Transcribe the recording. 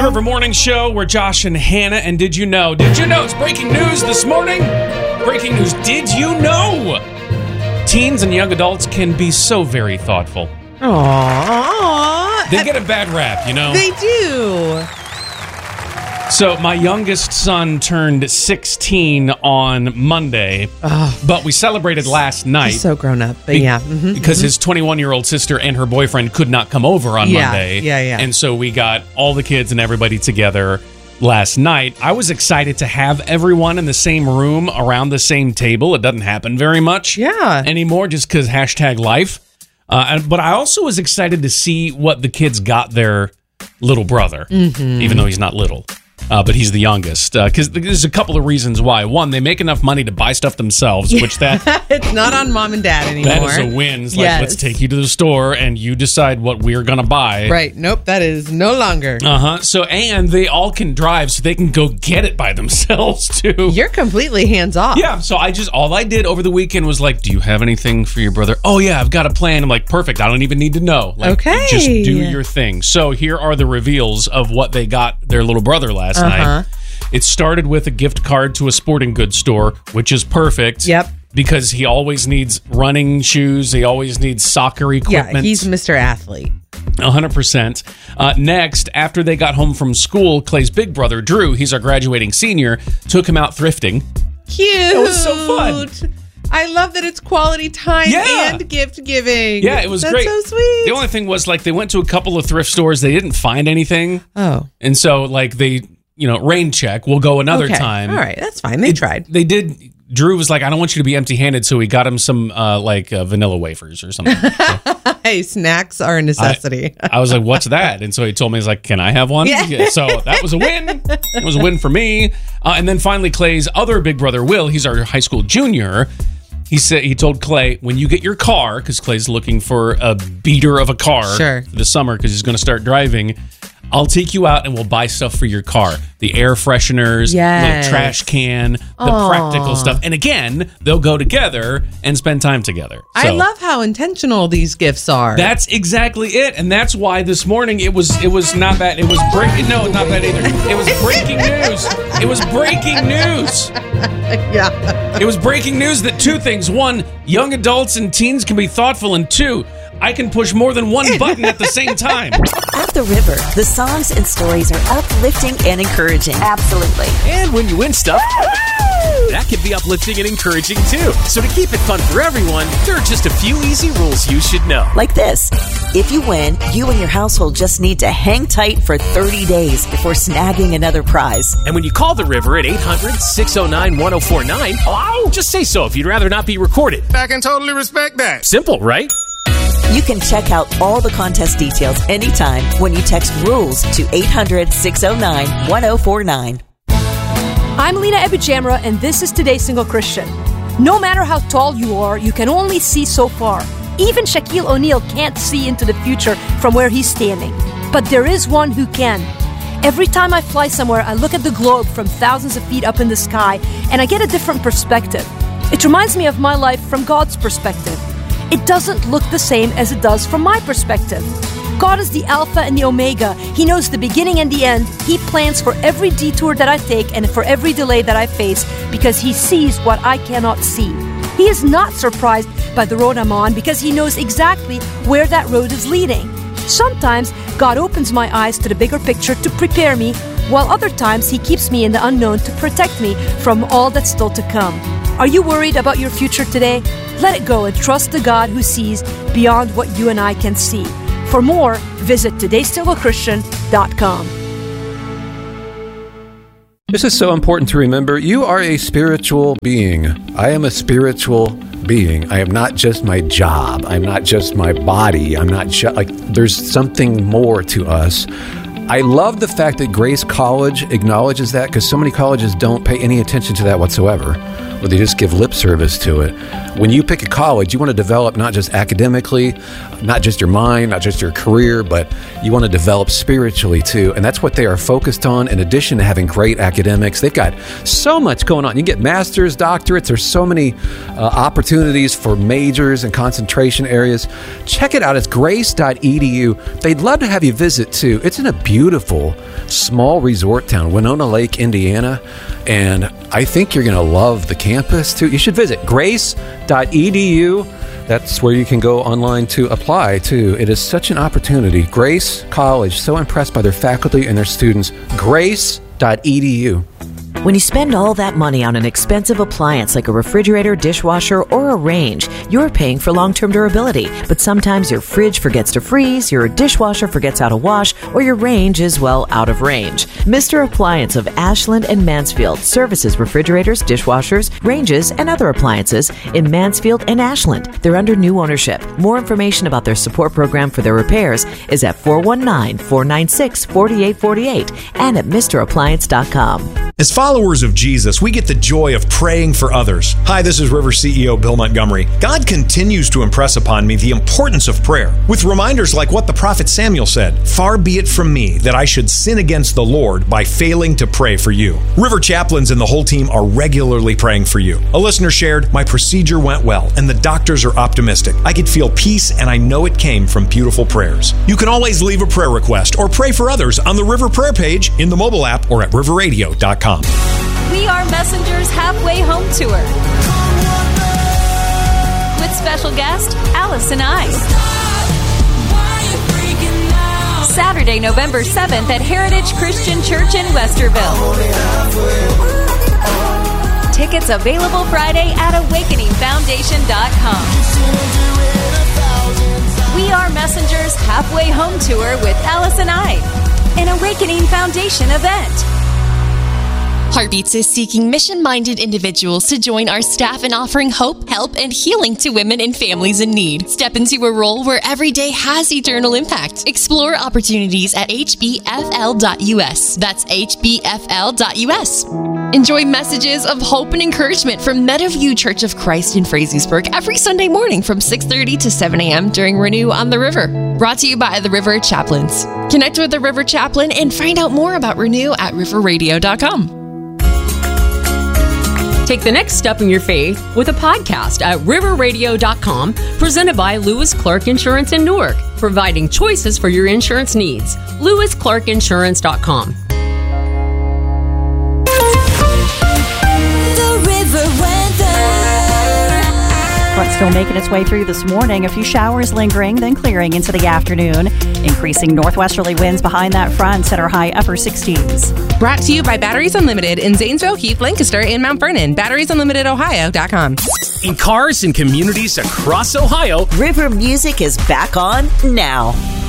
River Morning Show. We're Josh and Hannah. And did you know it's breaking news this morning? Breaking news. Did you know teens and young adults can be so very thoughtful? Aww. They get a bad rap, you know? They do. So my youngest son turned 16 on Monday, but we celebrated last night. He's so grown up, but because his 21-year-old sister and her boyfriend could not come over on Monday. Yeah. And so we got all the kids and everybody together last night. I was excited to have everyone in the same room around the same table. It doesn't happen very much anymore just because #life. But I also was excited to see what the kids got their little brother, even though he's not little. But he's the youngest. Because there's a couple of reasons why. One, they make enough money to buy stuff themselves, which that... It's not on mom and dad anymore. That is a win. It's like, let's take you to the store and you decide what we're going to buy. Right. Nope, that is no longer. So, and they all can drive, so they can go get it by themselves, too. You're completely hands-off. Yeah, so all I did over the weekend was like, do you have anything for your brother? Oh, yeah, I've got a plan. I'm like, perfect. I don't even need to know. Like, okay. Just do your thing. So here are the reveals of what they got their little brother last night. It started with a gift card to a sporting goods store, which is perfect. Yep. Because he always needs running shoes. He always needs soccer equipment. Yeah, he's Mr. Athlete. 100%. Next, after they got home from school, Clay's big brother, Drew, he's our graduating senior, took him out thrifting. Cute. It was so fun. I love that it's quality time and gift giving. Yeah, it was That's great. so sweet. The only thing was, like, they went to a couple of thrift stores. They didn't find anything. Oh. And so, like, they... rain check. We'll go another time. All right, that's fine. They tried. They did. Drew was like, I don't want you to be empty-handed, so we got him some vanilla wafers or something. So hey, snacks are a necessity. I was like, what's that? And so he told me, he's like, can I have one? Yeah. So that was a win. It was a win for me. And then finally, Clay's other big brother, Will, he's our high school junior. He told Clay, when you get your car, because Clay's looking for a beater of a car for the summer because he's going to start driving, I'll take you out and we'll buy stuff for your car. The air fresheners, little trash can, the practical stuff. And again, they'll go together and spend time together. So, I love how intentional these gifts are. That's exactly it. And that's why this morning it was not bad. It was breaking. No, not bad either. It was breaking news. It was breaking news. Yeah. It was breaking news that two things. One, young adults and teens can be thoughtful. And two, I can push more than one button at the same time. At the River, the songs and stories are uplifting and encouraging. Absolutely. And when you win stuff, that can be uplifting and encouraging too. So to keep it fun for everyone, there are just a few easy rules you should know. Like this. If you win, you and your household just need to hang tight for 30 days before snagging another prize. And when you call the River at 800-609-1049, just say so if you'd rather not be recorded. I can totally respect that. Simple, right? You can check out all the contest details anytime when you text RULES to 800-609-1049. I'm Lena Ebijamra, and this is Today's Single Christian. No matter how tall you are, you can only see so far. Even Shaquille O'Neal can't see into the future from where he's standing. But there is one who can. Every time I fly somewhere, I look at the globe from thousands of feet up in the sky, and I get a different perspective. It reminds me of my life from God's perspective. It doesn't look the same as it does from my perspective. God is the Alpha and the Omega. He knows the beginning and the end. He plans for every detour that I take and for every delay that I face because He sees what I cannot see. He is not surprised by the road I'm on because He knows exactly where that road is leading. Sometimes God opens my eyes to the bigger picture to prepare me, while other times He keeps me in the unknown to protect me from all that's still to come. Are you worried about your future today? Let it go and trust the God who sees beyond what you and I can see. For more, visit todaystillaChristian.com. This is so important to remember. You are a spiritual being. I am a spiritual being. I am not just my job. I'm not just my body. I'm not just there's something more to us. I love the fact that Grace College acknowledges that because so many colleges don't pay any attention to that whatsoever, or they just give lip service to it. When you pick a college, you want to develop not just academically, not just your mind, not just your career, but you want to develop spiritually too. And that's what they are focused on. In addition to having great academics, they've got so much going on. You get masters, doctorates. There's so many opportunities for majors and concentration areas. Check it out. It's grace.edu. They'd love to have you visit too. It's in a beautiful small resort town, Winona Lake, Indiana. And I think you're going to love the campus, too. You should visit grace.edu. That's where you can go online to apply, too. It is such an opportunity. Grace College, so impressed by their faculty and their students. Grace.edu. When you spend all that money on an expensive appliance like a refrigerator, dishwasher, or a range, you're paying for long-term durability. But sometimes your fridge forgets to freeze, your dishwasher forgets how to wash, or your range is, well, out of range. Mr. Appliance of Ashland and Mansfield services refrigerators, dishwashers, ranges, and other appliances in Mansfield and Ashland. They're under new ownership. More information about their support program for their repairs is at 419-496-4848 and at MrAppliance.com. As followers of Jesus, we get the joy of praying for others. Hi, this is River CEO Bill Montgomery. God continues to impress upon me the importance of prayer, with reminders like what the prophet Samuel said, "Far be it from me that I should sin against the Lord by failing to pray for you." River chaplains and the whole team are regularly praying for you. A listener shared, "My procedure went well, and the doctors are optimistic. I could feel peace, and I know it came from beautiful prayers." You can always leave a prayer request or pray for others on the River Prayer page, in the mobile app, or at riverradio.com. We Are Messengers Halfway Home Tour with special guest Allison I. Saturday, November 7th at Heritage Christian Church in Westerville. Tickets available Friday at awakeningfoundation.com. We Are Messengers Halfway Home Tour with Allison I, an Awakening Foundation event. Heartbeats is seeking mission-minded individuals to join our staff in offering hope, help, and healing to women and families in need. Step into a role where every day has eternal impact. Explore opportunities at hbfl.us. That's hbfl.us. Enjoy messages of hope and encouragement from Meadowview Church of Christ in Frazeysburg every Sunday morning from 6:30 to 7 a.m. during Renew on the River. Brought to you by the River Chaplains. Connect with the River Chaplain and find out more about Renew at riverradio.com. Take the next step in your faith with a podcast at riverradio.com, presented by Lewis Clark Insurance in Newark, providing choices for your insurance needs. LewisClarkInsurance.com. The River Weather. Front still making its way through this morning. A few showers lingering, then clearing into the afternoon. Increasing northwesterly winds behind that front set our high upper 60s. Brought to you by Batteries Unlimited in Zanesville, Heath, Lancaster, and Mount Vernon. BatteriesUnlimitedOhio.com. In cars and communities across Ohio, River Music is back on now.